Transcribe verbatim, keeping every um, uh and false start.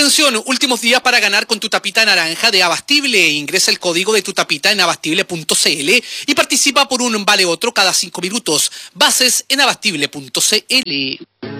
Atención, últimos días para ganar con tu tapita naranja de Abastible. Ingresa el código de tu tapita en abastible punto cl y participa por un vale otro cada cinco minutos. Bases en abastible punto cl.